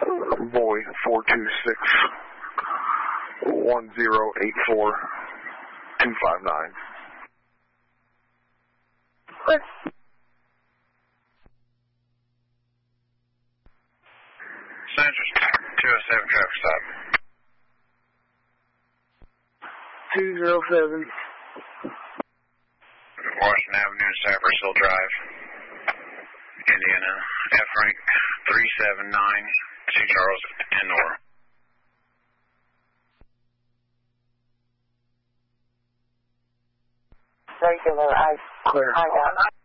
Boy 426 1084 259. What? Central 207 traffic stop. 207. Washington Avenue, Cypress Hill Drive, Indiana. F rank 379, St. Charles, and Nora. Regular, I got